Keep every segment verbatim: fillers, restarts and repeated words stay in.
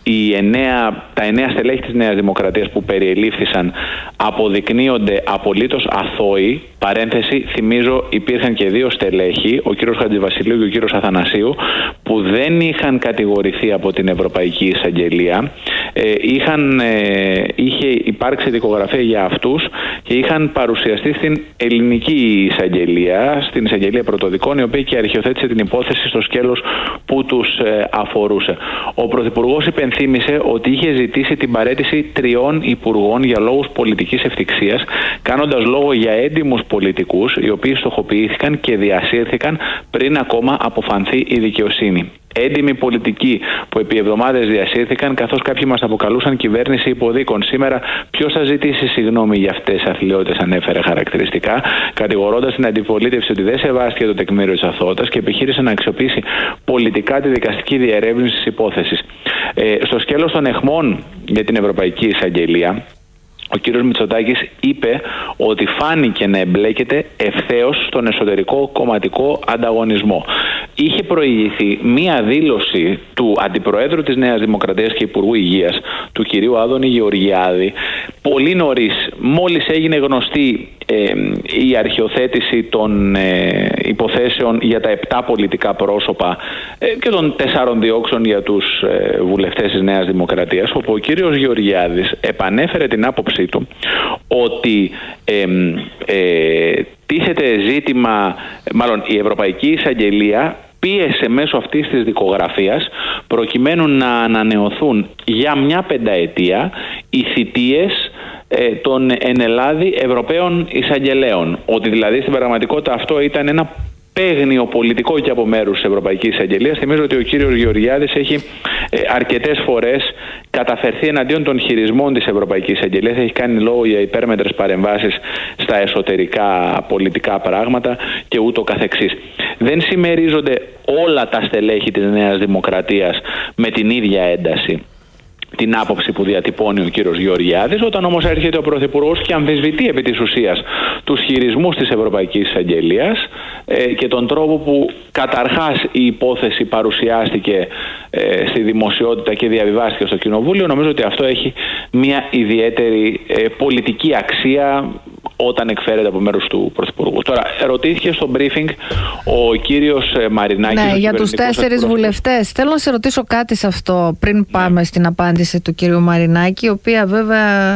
οι εννέα, τα εννέα στελέχη της Νέας Δημοκρατίας που περιελήφθησαν αποδεικνύονται απολύτως αθώοι. Παρένθεση, θυμίζω, υπήρχαν και δύο στελέχη, ο κύριος Χατζηβασιλείου και ο κύριος Αθανασίου, που δεν είχαν κατηγορηθεί από την Ευρωπαϊκή Εισαγγελία. Ε, είχαν, ε, είχε υπάρξει δικογραφία για αυτούς και είχαν παρουσιαστεί στην ελληνική εισαγγελία, στην εισαγγελία πρωτοδικών, η οποία και αρχιοθέτησε την υπόθεση στο σκέλος που τους ε, αφορούσε. Ο Πρωθυπουργός υπενθύμησε ότι είχε ζητήσει την παραίτηση τριών υπουργών για λόγους πολιτικής ευθυξίας, κάνοντας λόγο για έντιμους πολιτικούς, οι οποίοι στοχοποιήθηκαν και διασύρθηκαν πριν ακόμα αποφανθεί η δικαιοσύνη. Έντιμοι πολιτικοί που επί εβδομάδες διασύρθηκαν, καθώς κάποιοι μας αποκαλούσαν κυβέρνηση υποδίκων. Σήμερα, ποιος θα ζητήσει συγγνώμη για αυτές τις αθλιότητες, ανέφερε χαρακτηριστικά, κατηγορώντας την αντιπολίτευση ότι δεν σεβάστηκε το τεκμήριο της αθωότητας και επιχείρησε να αξιοποιήσει πολιτικά τη δικαστική διερεύνηση της υπόθεσης. Ε, στο σκέλος των εχμών για την Ευρωπαϊκή Εισαγγελία, ο κύριος Μητσοτάκης είπε ότι φάνηκε να εμπλέκεται ευθέως στον εσωτερικό κομματικό ανταγωνισμό. Είχε προηγηθεί μία δήλωση του Αντιπροέδρου της Νέας Δημοκρατίας και Υπουργού Υγείας, του κυρίου Άδωνη Γεωργιάδη, πολύ νωρίς, μόλις έγινε γνωστή ε, η αρχιοθέτηση των ε, υποθέσεων για τα επτά πολιτικά πρόσωπα ε, και των τεσσάρων διώξεων για τους ε, βουλευτές της Νέας Δημοκρατίας, όπου ο κύριος Γεωργιάδης επανέφερε την άποψή του ότι ε, ε, τίθεται ζήτημα, μάλλον η Ευρωπαϊκή Εισαγγελία πίεσε μέσω αυτής της δικογραφίας προκειμένου να ανανεωθούν για μια πενταετία οι θητείες ε, των εν Ελλάδη Ευρωπαίων Εισαγγελέων. Ότι δηλαδή στην πραγματικότητα αυτό ήταν ένα παίγνιο πολιτικό και από μέρους της Ευρωπαϊκής Εισαγγελίας. Θυμίζω ότι ο κύριος Γεωργιάδης έχει ε, αρκετές φορές καταφερθεί εναντίον των χειρισμών της Ευρωπαϊκής Εισαγγελίας. Έχει κάνει λόγο για υπέρμετρες παρεμβάσεις στα εσωτερικά πολιτικά πράγματα και ούτω καθεξής. Δεν συμμερίζονται όλα τα στελέχη της Νέας Δημοκρατίας με την ίδια ένταση την άποψη που διατυπώνει ο κύριος Γεωργιάδης. Όταν όμως έρχεται ο Πρωθυπουργός και αμφισβητεί επί της ουσίας τους χειρισμούς της Ευρωπαϊκής Εισαγγελίας ε, και τον τρόπο που καταρχάς η υπόθεση παρουσιάστηκε ε, στη δημοσιότητα και διαβιβάστηκε στο Κοινοβούλιο, νομίζω ότι αυτό έχει μια ιδιαίτερη ε, πολιτική αξία όταν εκφέρεται από μέρους του Πρωθυπουργού. Τώρα, ερωτήθηκε στο briefing ο κύριος Μαρινάκης. Ναι, για τους τέσσερις βουλευτές. Θέλω να σε ρωτήσω κάτι σε αυτό πριν πάμε ναι. στην απάντηση του κύριου Μαρινάκη, η οποία βέβαια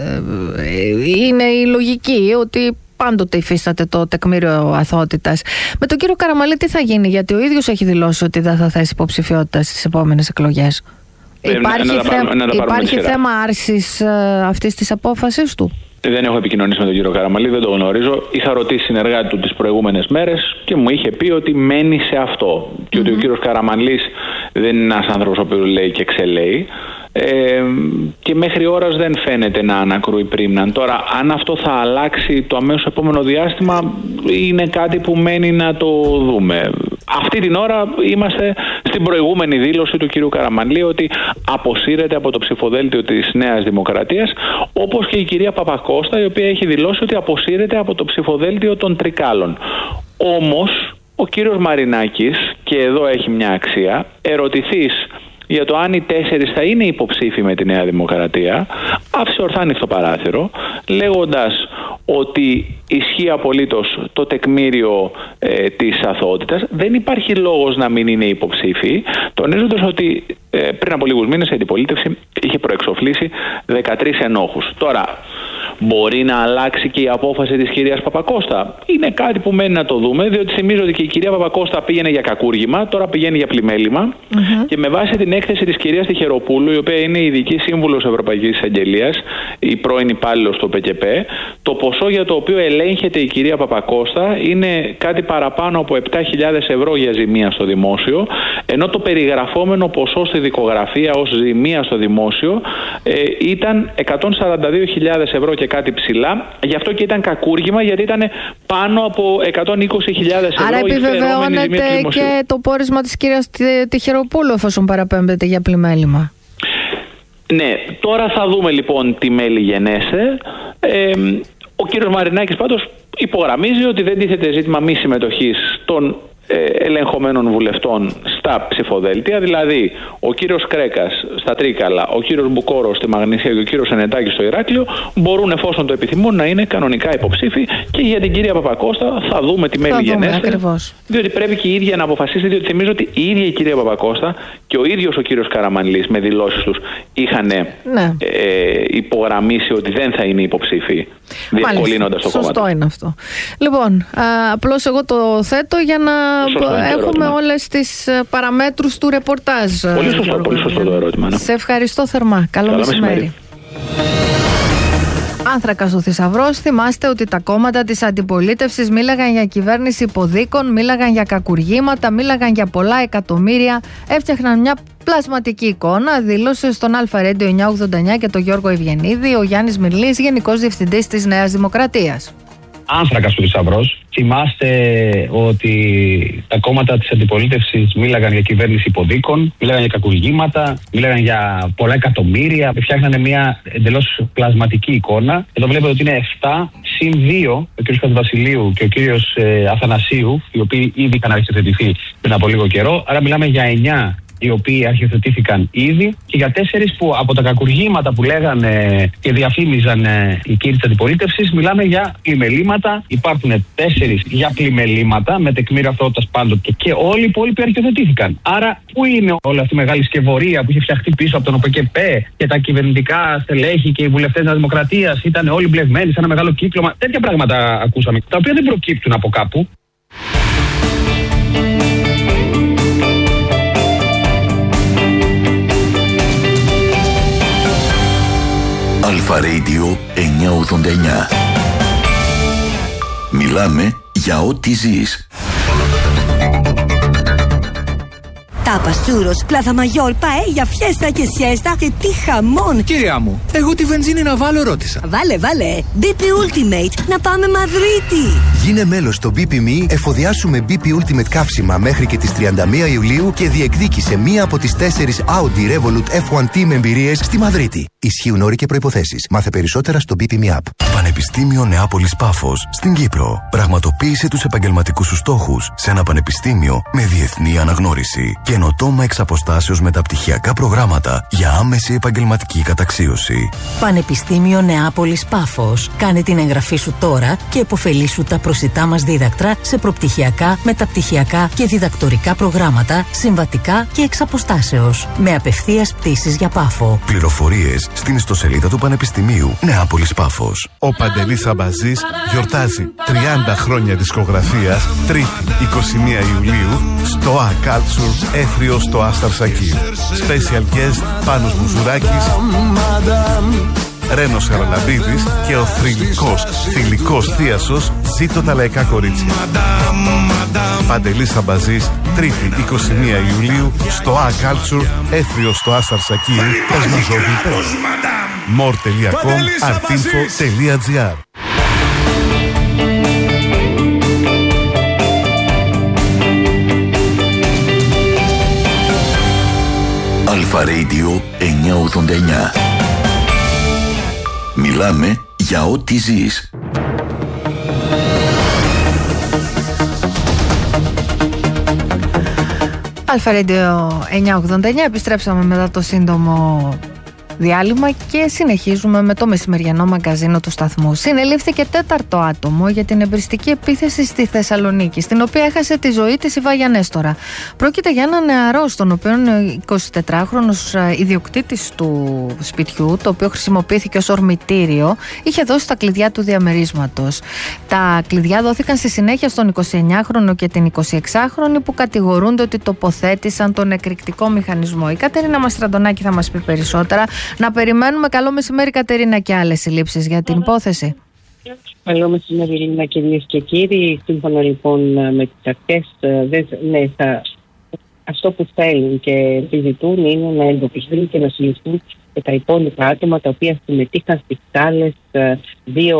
είναι η λογική ότι πάντοτε υφίσταται το τεκμήριο αθωότητας. Με τον κύριο Καραμανλή τι θα γίνει, γιατί ο ίδιος έχει δηλώσει ότι δεν θα θέσει υποψηφιότητα στις επόμενες εκλογές. Ε, υπάρχει να, θε... να, να υπάρχει θέμα άρσης uh, αυτής της απόφασης του? Δεν έχω επικοινωνήσει με τον κύριο Καραμανλή, δεν το γνωρίζω. Είχα ρωτήσει συνεργάτη του τις προηγούμενες μέρες και μου είχε πει ότι μένει σε αυτό. Mm-hmm. Και ότι ο κύριος Καραμανλής δεν είναι ένας άνθρωπος ο οποίος λέει και ξελέει. Ε, και μέχρι ώρας δεν φαίνεται να ανακρούει πρίμναν. Τώρα, αν αυτό θα αλλάξει το αμέσως επόμενο διάστημα, είναι κάτι που μένει να το δούμε. Αυτή την ώρα είμαστε στην προηγούμενη δήλωση του κυρίου Καραμανλή ότι αποσύρεται από το ψηφοδέλτιο της Νέας Δημοκρατίας, όπως και η κυρία Παπακώστα, η οποία έχει δηλώσει ότι αποσύρεται από το ψηφοδέλτιο των Τρικάλων. Όμως, ο κύριος Μαρινάκης, και εδώ έχει μια αξία, ερωτηθείς για το αν οι τέσσερις θα είναι υποψήφοι με τη Νέα Δημοκρατία, άφησε ορθά ανοιχτό παράθυρο, λέγοντας ότι ισχύει απολύτως το τεκμήριο ε, της αθωότητας. Δεν υπάρχει λόγος να μην είναι υποψήφοι, τονίζοντας ότι ε, πριν από λίγους μήνες η αντιπολίτευση είχε προεξοφλήσει δεκατρείς ενόχους. Τώρα, μπορεί να αλλάξει και η απόφαση της κυρίας Παπακώστα? Είναι κάτι που μένει να το δούμε, διότι θυμίζω ότι και η κυρία Παπακώστα πήγαινε για κακούργημα, τώρα πηγαίνει για πλημέλημα. Mm-hmm. Και με βάση την έκθεση της κυρίας Τιχεροπούλου, η οποία είναι ειδική σύμβουλος Ευρωπαϊκής Εισαγγελίας, η πρώην υπάλληλος του ΠΚΠ, το ποσό για το οποίο ελέγχεται η κυρία Παπακώστα είναι κάτι παραπάνω από επτά χιλιάδες ευρώ για ζημία στο δημόσιο, ενώ το περιγραφόμενο ποσό στη δικογραφία ως ζημία στο δημόσιο ε, ήταν εκατόν σαράντα δύο χιλιάδες ευρώ και κάτι ψηλά. Γι' αυτό και ήταν κακούργημα, γιατί ήταν πάνω από εκατόν είκοσι χιλιάδες ευρώ. Άρα επιβεβαιώνεται και το πόρισμα της κυρίας Τιχεροπούλου, εφόσον παραπέμπεται για πλημέλημα. Ναι, τώρα θα δούμε λοιπόν τι μέλη γενέστε. Ε, ο κύριος Μαρινάκης πάντως υπογραμμίζει ότι δεν τίθεται ζήτημα μη συμμετοχής των ε, ελεγχομένων βουλευτών στα ψηφοδέλτια, δηλαδή ο κύριος Κρέκας στα Τρίκαλα, ο κύριος Μπουκόρος στη Μαγνησία και ο κύριος Ενετάκης στο Ηράκλειο μπορούν, εφόσον το επιθυμούν, να είναι κανονικά υποψήφοι, και για την κυρία Παπακώστα θα δούμε τι μέλη γενέστε. Διότι πρέπει και η ίδια να αποφασίσει, διότι θυμίζω ότι η ίδια η κυρία Παπακώστα και ο ίδιος ο κύριος Καραμανλής με δηλώσεις τους είχαν ναι. ε, υπογραμμίσει ότι δεν θα είναι υποψήφοι, διευκολύνοντας το κόμμα. Σωστό είναι αυτό. Λοιπόν, απλώς εγώ το θέτω για να έχουμε όλες τις παραμέτρους του ρεπορτάζ. Πολύ σωστό, πολύ σωστό το ερώτημα. Ναι. Σε ευχαριστώ θερμά. Καλό, Καλό μεσημέρι. μεσημέρι. Άνθρακας ο Θησαυρός. Θυμάστε ότι τα κόμματα της αντιπολίτευσης μίλαγαν για κυβέρνηση υποδίκων, μίλαγαν για κακουργήματα, μίλαγαν για πολλά εκατομμύρια, έφτιαχναν μια πλασματική εικόνα, δήλωσε στον Αλφα Ρέντιο εννιακόσια ογδόντα εννιά και τον Γιώργο Ευγενίδη ο Γιάννης Μυρλής, Γενικός Διευθυντής της Νέας Δημοκρατίας. Άνθρακας του Θησαυρός. Θυμάστε ότι τα κόμματα της αντιπολίτευσης μίλαγαν για κυβέρνηση υποδίκων, μίλαγαν για κακουργήματα, μίλαγαν για πολλά εκατομμύρια, φτιάχνανε μια εντελώς πλασματική εικόνα. Εδώ βλέπετε ότι είναι επτά συν δύο, ο κ. Χατζηβασιλείου και ο κ. Ε, Αθανασίου, οι οποίοι ήδη είχαν αρχιοθετηθεί πριν από λίγο καιρό. Άρα μιλάμε για εννιά οι οποίοι αρχιοθετήθηκαν ήδη, και για τέσσερις που από τα κακουργήματα που λέγανε και διαφήμιζαν οι κύριοι της αντιπολίτευσης, μιλάμε για πλημελήματα. Υπάρχουν τέσσερις για πλημελήματα με τεκμήριο αθωότητας πάντοτε, και όλοι οι υπόλοιποι αρχιοθετήθηκαν. Άρα, πού είναι όλη αυτή η μεγάλη σκευωρία που είχε φτιαχτεί πίσω από τον ΟΠΕΚΕΠΕ και τα κυβερνητικά στελέχη και οι βουλευτές της Δημοκρατίας? Ήταν όλοι μπλεγμένοι σε ένα μεγάλο κύκλωμα. Τέτοια πράγματα ακούσαμε, τα οποία δεν προκύπτουν από κάπου. Αλφα Ρέιντιο εννιακόσια ογδόντα εννιά. Μιλάμε για ό,τι ζεις. Τάπας, τσούρος, πλάθα μαγιόρ, παέλια, φιέστα και σιέστα και τι χαμόν! Κυρία μου, εγώ τη βενζίνη να βάλω ρώτησα. Βάλε, βάλε! μπι πι Ultimate, να πάμε Μαδρίτη! Γίνε μέλος στο μπι πι Me, εφοδιάσου με μπι πι Ultimate καύσιμα μέχρι και τις τριάντα μία Ιουλίου και διεκδίκησε μία από τις τέσσερις Audi Revolut εφ ουάν τι με εμπειρίες στη Μαδρίτη. Ισχύουν όροι και προϋποθέσεις. Μάθε περισσότερα στο μπι πι Me App. Πανεπιστήμιο Νεάπολης Πάφος στην Κύπρο. Πραγματοποίησε τους επαγγελματικούς σου στόχους σε ένα πανεπιστήμιο με διεθνή αναγνώριση. Καινοτόμα εξ αποστάσεως μεταπτυχιακά προγράμματα για άμεση επαγγελματική καταξίωση. Πανεπιστήμιο Νεάπολης Πάφος. Κάνε την εγγραφή σου τώρα και επωφελήσου τα προσιτά μας δίδακτρα σε προπτυχιακά, μεταπτυχιακά και διδακτορικά προγράμματα, συμβατικά και εξ αποστάσεως. Με απευθείας πτήσεις για Πάφο. Πληροφορίες στην ιστοσελίδα του Πανεπιστημίου Νεάπολης Πάφος. Ο Παντελής Αμπαζής γιορτάζει τριάντα χρόνια δισκογραφίας, Τρίτη είκοσι μία Ιουλίου στο A Culture Έθριο στο Άσταρ Σακί. Special guest Πάνος Μουζουράκης, Ρένος Χαραλαμπίδης και ο θρυλικός, θηλυκός θίασος Ζήτω τα λαϊκά κορίτσια. Παντελής Αμπαζής, Τρίτη είκοσι μία Ιουλίου στο A Culture Έθριο στο Άσταρ Σακί. Πεσμαζόγλου μορ τελεία κομ, artinfo τελεία gr. Αλφα Ρέιντιο εννιακόσια ογδόντα εννιά. Μιλάμε για ό,τι ζεις. Αλφα Ρέιντιο εννιακόσια ογδόντα εννιά. Επιστρέψαμε μετά το σύντομο διάλειμμα και συνεχίζουμε με το μεσημεριανό μαγκαζίνο του σταθμού. Συνελήφθηκε τέταρτο άτομο για την εμπριστική επίθεση στη Θεσσαλονίκη, στην οποία έχασε τη ζωή της η Βάγια Νέστορα. Πρόκειται για έναν νεαρό, στον οποίο ο εικοσιτετράχρονος ιδιοκτήτης του σπιτιού, το οποίο χρησιμοποιήθηκε ως ορμητήριο, είχε δώσει τα κλειδιά του διαμερίσματος. Τα κλειδιά δόθηκαν στη συνέχεια στον εικοσιεννιάχρονο και την εικοσιεξάχρονη, που κατηγορούνται ότι τοποθέτησαν τον εκρηκτικό μηχανισμό. Η Κατερίνα Μαστραντονάκη θα μας πει περισσότερα. Να περιμένουμε. Καλό μεσημέρι, Κατερίνα, και άλλες συλλήψεις για την υπόθεση. Καλό μεσημέρι, Ελληνικά, κυρίες και κύριοι. Σύμφωνα λοιπόν με τις αρχές, ναι, θα, αυτό που θέλουν και επιζητούν είναι να εντοπιστούν και να συλληφθούν και τα υπόλοιπα άτομα τα οποία συμμετείχαν στις άλλες δύο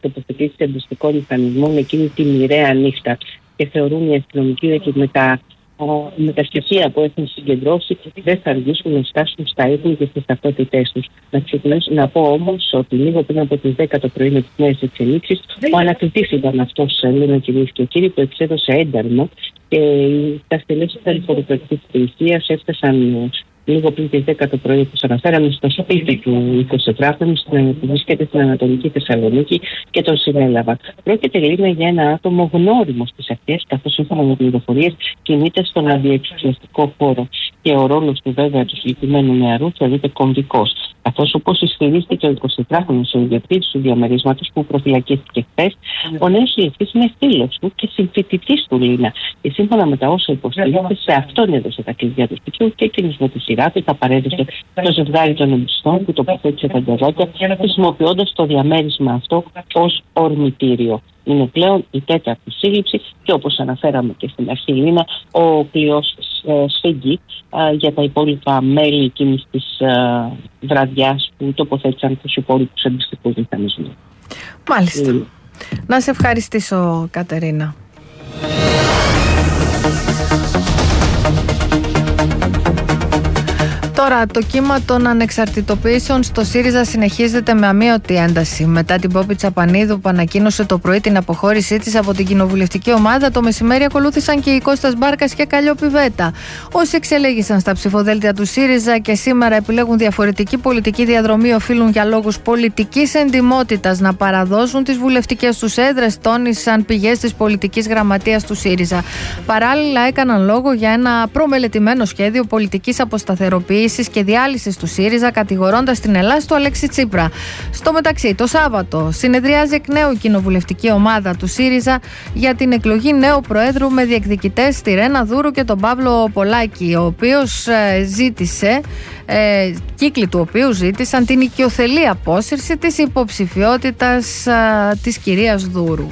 τοποθετήσεις εμπιστικών μηχανισμών εκείνη τη μοιραία νύχτα. Και θεωρούν οι αστυνομικοί ότι με τα με τα στοιχεία που έχουν συγκεντρώσει δεν θα αργήσουν να φτάσουν στα ίχνη και στις ταυτότητές τους. Να ξεκινήσω να πω όμως ότι λίγο πριν από τις δέκα το πρωί με τις νέες εξελίξεις, ο ανακριτής ήταν αυτός, λένε κυρίες και κύριοι, που εξέδωσε ένταρμα και τα στελέχη της αριστεροκρατικής υπηρεσίας έφτασαν λίγο πριν τις δέκα το πρωί, όπως αναφέραμε, στο σπίτι του εικοσιτετράχρονου που βρίσκεται στην Ανατολική Θεσσαλονίκη και τον συνέλαβαν. Πρόκειται λίγο για ένα άτομο γνώριμο στις αρχές, καθώς σύμφωνα με πληροφορίες κινείται στον αντιεξουσιαστικό χώρο. Και ο ρόλος του βέβαια του συγκεκριμένου νεαρού θεωρείται κομβικός. Καθώς, όπως ισχυρίστηκε ο εικοσιτετράχρονος ο ιδιοκτήτης του διαμερίσματος που προφυλακίστηκε χθες, ο νέος συλληφθής είναι φίλος του και συμφοιτητής του Λίνα. Και σύμφωνα με τα όσα υποστηρίζεται, σε αυτόν έδωσε τα κλειδιά του σπιτιού και εκείνος με τη σειρά του τα παρέδωσε το ζευγάρι των εμπιστών που τοποθέτησε τα ντεζόκια, χρησιμοποιώντας το διαμέρισμα αυτό ως ορμητήριο. Είναι πλέον η τέταρτη σύλληψη και όπως αναφέραμε και στην αρχή, Λίνα, ο κλειός ε, σφίγγει ε, για τα υπόλοιπα μέλη εκείνης της ε, βραδιάς που τοποθέτησαν τους υπόλοιπους εμπιστικούς μηχανισμούς. Μάλιστα. Mm. Να σε ευχαριστήσω, Κατερίνα. Τώρα, το κύμα των ανεξαρτητοποιήσεων στο ΣΥΡΙΖΑ συνεχίζεται με αμείωτη ένταση. Μετά την Πόπη Τσαπανίδου που ανακοίνωσε το πρωί την αποχώρησή της από την κοινοβουλευτική ομάδα, το μεσημέρι ακολούθησαν και οι Κώστας Μπάρκας και Καλλιόπη-Βέτα. Όσοι εξελέγησαν στα ψηφοδέλτια του ΣΥΡΙΖΑ και σήμερα επιλέγουν διαφορετική πολιτική διαδρομή, οφείλουν για λόγους πολιτικής εντιμότητας να παραδώσουν τις βουλευτικές τους έδρες, τόνισαν πηγές της πολιτικής γραμματείας του ΣΥΡΙΖΑ. Παράλληλα, έκαναν λόγο για ένα προμελετημένο σχέδιο πολιτικής αποσταθεροποίησης και διάλυσης του ΣΥΡΙΖΑ, κατηγορώντας την Ελλάδα του Αλέξη Τσίπρα. Στο μεταξύ, το Σάββατο συνεδριάζει εκ νέου η κοινοβουλευτική ομάδα του ΣΥΡΙΖΑ για την εκλογή νέου Προέδρου με διεκδικητές τη Ρένα Δούρου και τον Παύλο Πολάκη, ο οποίος ε, ζήτησε, ε, κύκλοι του οποίου ζήτησαν την οικειοθελή απόσυρση της υποψηφιότητας ε, της κυρίας Δούρου.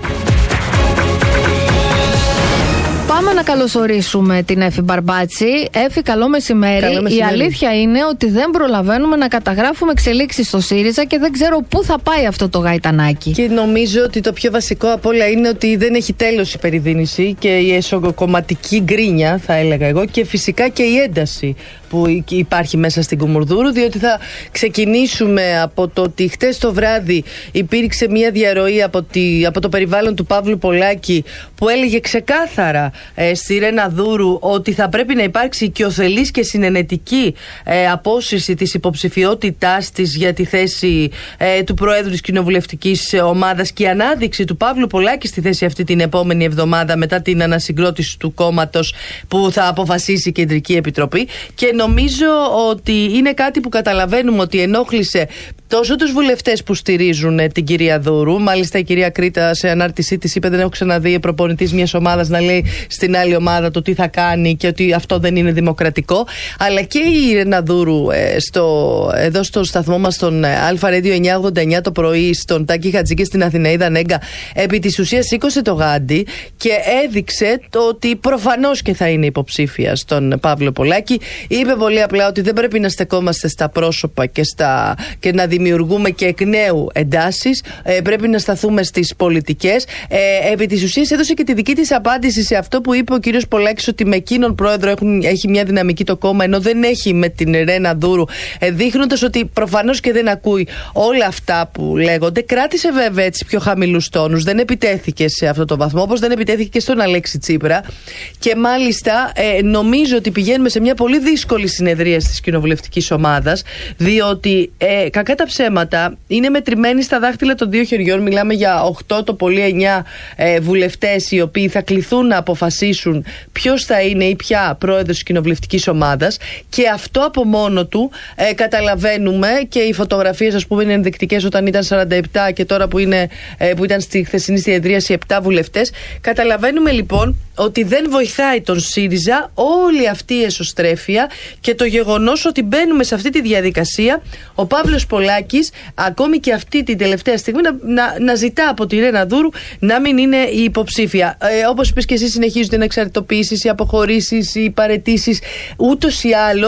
Πάμε να καλωσορίσουμε την Έφη Μπαρμπάτση. Έφη, καλό μεσημέρι. Καλό μεσημέρι. Η αλήθεια είναι ότι δεν προλαβαίνουμε να καταγράφουμε εξελίξεις στο ΣΥΡΙΖΑ και δεν ξέρω πού θα πάει αυτό το γαϊτανάκι. Και νομίζω ότι το πιο βασικό απ' όλα είναι ότι δεν έχει τέλος η περιδίνηση και η εσωκομματική γκρίνια, θα έλεγα εγώ, και φυσικά και η ένταση που υπάρχει μέσα στην Κουμουνδούρου, διότι θα ξεκινήσουμε από το ότι χτες το βράδυ υπήρξε μια διαρροή από, τη, από το περιβάλλον του Παύλου Πολάκη που έλεγε ξεκάθαρα ε, στη Ρένα Δούρου ότι θα πρέπει να υπάρξει οικειοθελής και συνενετική ε, απόσυρση της υποψηφιότητάς της για τη θέση ε, του Προέδρου της Κοινοβουλευτικής Ομάδας και η ανάδειξη του Παύλου Πολάκη στη θέση αυτή την επόμενη εβδομάδα μετά την ανασυγκρότηση του κόμματος που θα αποφασίσει η Κεντρική Επιτροπή. Και νομίζω ότι είναι κάτι που καταλαβαίνουμε ότι ενόχλησε τόσο τους βουλευτές που στηρίζουν ε, την κυρία Δούρου. Μάλιστα η κυρία Κρήτα σε ανάρτησή της είπε: δεν έχω ξαναδεί προπονητής μιας ομάδας να λέει στην άλλη ομάδα το τι θα κάνει και ότι αυτό δεν είναι δημοκρατικό. Αλλά και η Ρένα Δούρου ε, στο, εδώ στο σταθμό μας στον Αλφα Radio εννιακόσια ογδόντα εννιά το πρωί, στον Τάκη Χατζίκη στην Αθηναίδα Νέγκα, επί της ουσίας σήκωσε το γάντι και έδειξε το ότι προφανώς και θα είναι υποψήφια στον Παύλο Πολάκη. Είπε πολύ απλά ότι δεν πρέπει να στεκόμαστε στα πρόσωπα και, στα, και να δημιουργούμε και εκ νέου εντάσεις. Ε, πρέπει να σταθούμε στις πολιτικές. Ε, επί της ουσίας έδωσε και τη δική της απάντηση σε αυτό που είπε ο κύριος Πολάκης, ότι με εκείνον πρόεδρο έχουν, έχει μια δυναμική το κόμμα, ενώ δεν έχει με την Ρένα Δούρου, ε, δείχνοντας ότι προφανώς και δεν ακούει όλα αυτά που λέγονται. Κράτησε βέβαια έτσι πιο χαμηλούς τόνους, δεν επιτέθηκε σε αυτό το βαθμό, όπως δεν επιτέθηκε και στον Αλέξη Τσίπρα. Και μάλιστα ε, νομίζω ότι πηγαίνουμε σε μια πολύ δύσκολη συνεδρία της κοινοβουλευτικής ομάδας, διότι ε, κακά τα ψέματα είναι μετρημένοι στα δάχτυλα των δύο χεριών. Μιλάμε για οκτώ το πολύ εννιά ε, βουλευτές οι οποίοι θα κληθούν να αποφασίσουν ποιος θα είναι ή ποια πρόεδρος της κοινοβουλευτικής ομάδας, και αυτό από μόνο του ε, καταλαβαίνουμε, και οι φωτογραφίες ας πούμε είναι ενδεικτικές, όταν ήταν σαράντα επτά και τώρα που, είναι, ε, που ήταν στη χθεσινή συνεδρίαση επτά βουλευτές. Καταλαβαίνουμε λοιπόν ότι δεν βοηθάει τον ΣΥΡΙΖΑ όλη αυτή η εσωστρέφεια και το γεγονός ότι μπαίνουμε σε αυτή τη διαδικασία. Ο Παύλος Πολάκης ακόμη και αυτή την τελευταία στιγμή να, να, να ζητά από τη Ρένα Δούρου να μην είναι η υποψήφια. Ε, όπως είπες και εσύ, συνεχίζονται οι εξαρτητοποιήσεις, οι αποχωρήσεις, οι παραιτήσεις. Ούτως ή άλλως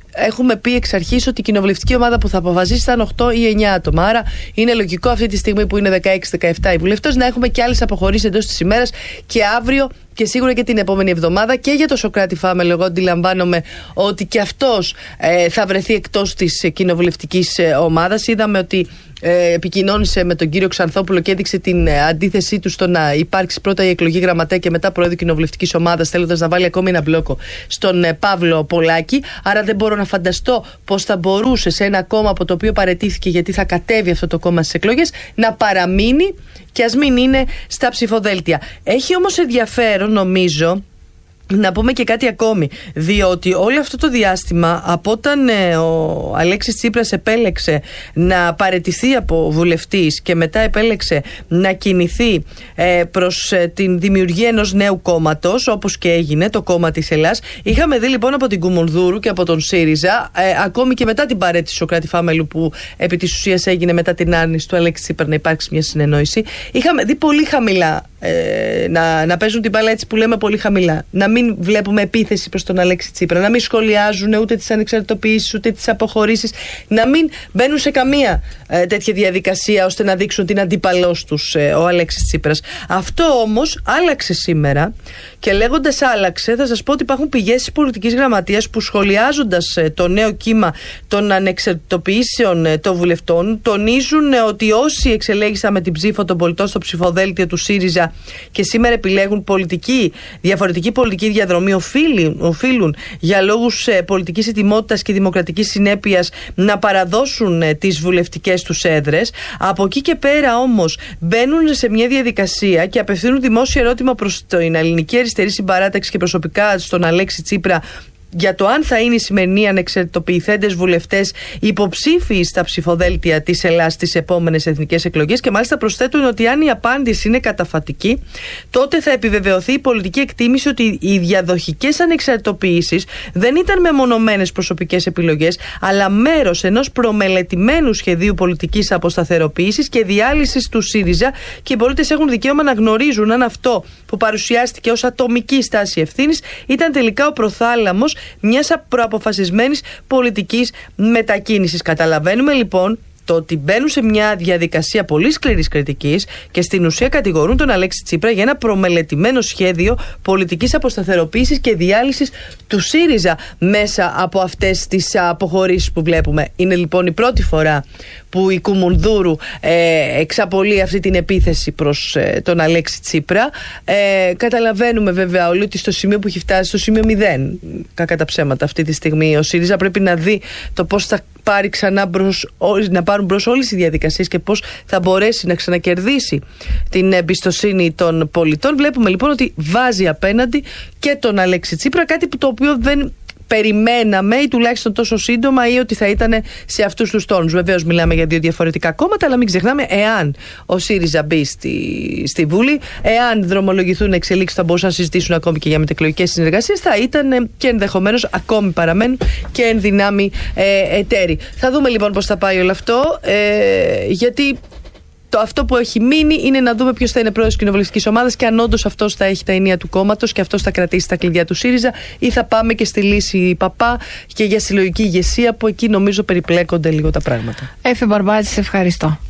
έχουμε πει εξ αρχής ότι η κοινοβουλευτική ομάδα που θα αποφασίσει θα είναι οκτώ ή εννιά άτομα. Άρα είναι λογικό αυτή τη στιγμή που είναι δεκαέξι δεκαεπτά οι βουλευτές να έχουμε και άλλες αποχωρήσεις εντός της ημέρας και αύριο και σίγουρα και την επόμενη εβδομάδα. Και για το Σωκράτη Φάμελ, εγώ αντιλαμβάνομαι ότι και αυτός ε, θα βρεθεί εκτός της κοινοβουλευτικής ε, ομάδας. Είδαμε ότι ε, επικοινώνησε με τον κύριο Ξανθόπουλο και έδειξε την ε, αντίθεσή του στο να υπάρξει πρώτα η εκλογή γραμματέα και μετά πρόεδρο κοινοβουλευτικής ομάδας, θέλοντας να βάλει ακόμη ένα μπλόκο στον ε, Παύλο Πολάκη. Άρα δεν μπορώ να φανταστώ πώς θα μπορούσε σε ένα κόμμα από το οποίο παραιτήθηκε, γιατί θα κατέβει αυτό το κόμμα στις εκλογές, να παραμείνει και ας μην είναι στα ψηφοδέλτια. Έχει όμως ενδιαφέρον, νομίζω, να πούμε και κάτι ακόμη, διότι όλο αυτό το διάστημα από όταν ε, ο Αλέξης Τσίπρας επέλεξε να παραιτηθεί από βουλευτής και μετά επέλεξε να κινηθεί ε, προς ε, την δημιουργία ενός νέου κόμματος, όπως και έγινε το κόμμα της Ελλάς, είχαμε δει λοιπόν από την Κουμουνδούρου και από τον ΣΥΡΙΖΑ, ε, ακόμη και μετά την παραίτηση του Σωκράτη Φάμελου, που επί της ουσίας έγινε μετά την άρνηση του Αλέξη Τσίπρα να υπάρξει μια συνεννόηση, είχαμε δει πολύ χαμηλά ε, να, να παίζουν την μπάλα, έτσι που λέμε, πολύ χαμηλά. Να μην βλέπουμε επίθεση προς τον Αλέξη Τσίπρα, να μην σχολιάζουν ούτε τις ανεξαρτητοποιήσεις ούτε τις αποχωρήσεις, να μην μπαίνουν σε καμία ε, τέτοια διαδικασία ώστε να δείξουν την αντίπαλός τους ε, ο Αλέξης Τσίπρας. Αυτό όμως άλλαξε σήμερα, και λέγοντας άλλαξε, θα σας πω ότι υπάρχουν πηγές της πολιτικής γραμματείας που, σχολιάζοντας ε, το νέο κύμα των ανεξαρτητοποιήσεων ε, των βουλευτών, τονίζουν ε, ότι όσοι εξελέγησαν με την ψήφο των πολιτών στο ψηφοδέλτιο του ΣΥΡΙΖΑ και σήμερα επιλέγουν πολιτική, διαφορετική πολιτική διαδρομή, οφείλουν, οφείλουν για λόγους ε, πολιτικής ετοιμότητας και δημοκρατικής συνέπειας να παραδώσουν ε, τις βουλευτικές τους έδρες. Από εκεί και πέρα όμως μπαίνουν σε μια διαδικασία και απευθύνουν δημόσιο ερώτημα προς την ελληνική αριστερή συμπαράταξη και προσωπικά στον Αλέξη Τσίπρα για το αν θα είναι οι σημερινοί ανεξαρτητοποιηθέντες βουλευτές υποψήφιοι στα ψηφοδέλτια της Ελλάς στις επόμενες εθνικές εκλογές, και μάλιστα προσθέτουν ότι αν η απάντηση είναι καταφατική, τότε θα επιβεβαιωθεί η πολιτική εκτίμηση ότι οι διαδοχικές ανεξαρτητοποιήσεις δεν ήταν μεμονωμένες προσωπικές επιλογές, αλλά μέρος ενός προμελετημένου σχεδίου πολιτικής αποσταθεροποίησης και διάλυσης του ΣΥΡΙΖΑ, και οι πολίτες έχουν δικαίωμα να γνωρίζουν αν αυτό που παρουσιάστηκε ως ατομική στάση ευθύνης ήταν τελικά ο προθάλαμος μιας προαποφασισμένης πολιτικής μετακίνησης. Καταλαβαίνουμε λοιπόν το ότι μπαίνουν σε μια διαδικασία πολύ σκληρής κριτικής και στην ουσία κατηγορούν τον Αλέξη Τσίπρα για ένα προμελετημένο σχέδιο πολιτικής αποσταθεροποίησης και διάλυσης του ΣΥΡΙΖΑ μέσα από αυτές τις αποχωρήσεις που βλέπουμε. Είναι λοιπόν η πρώτη φορά που η Κουμουνδούρου ε, εξαπολύει αυτή την επίθεση προς ε, τον Αλέξη Τσίπρα. Ε, καταλαβαίνουμε βέβαια όλοι ότι στο σημείο που έχει φτάσει, στο σημείο μηδέν, κακά τα ψέματα αυτή τη στιγμή, ο ΣΥΡΙΖΑ πρέπει να δει το πώς θα πάρει ξανά μπρος, να πάρουν μπρος όλες οι διαδικασίες και πώς θα μπορέσει να ξανακερδίσει την εμπιστοσύνη των πολιτών. Βλέπουμε λοιπόν ότι βάζει απέναντι και τον Αλέξη Τσίπρα, κάτι που το οποίο δεν περιμέναμε ή τουλάχιστον τόσο σύντομα, ή ότι θα ήταν σε αυτούς τους τόνους. Βεβαίως μιλάμε για δύο διαφορετικά κόμματα, αλλά μην ξεχνάμε, εάν ο ΣΥΡΙΖΑ μπει στη, στη Βουλή, εάν δρομολογηθούν εξελίξεις, θα μπορούσαν να συζητήσουν ακόμη και για μετεκλογικές συνεργασίες, θα ήταν και ενδεχομένως ακόμη παραμένουν και εν δυνάμει ε, εταίροι. Θα δούμε λοιπόν πώς θα πάει όλο αυτό, ε, γιατί το αυτό που έχει μείνει είναι να δούμε ποιος θα είναι πρόεδρος της κοινοβουλευτικής ομάδας και αν όντως αυτός θα έχει τα ενία του κόμματος και αυτός θα κρατήσει τα κλειδιά του ΣΥΡΙΖΑ, ή θα πάμε και στη λύση Παπά και για συλλογική ηγεσία, που εκεί νομίζω περιπλέκονται λίγο τα πράγματα. Έφη Μπαρμπάτζη, σε ευχαριστώ.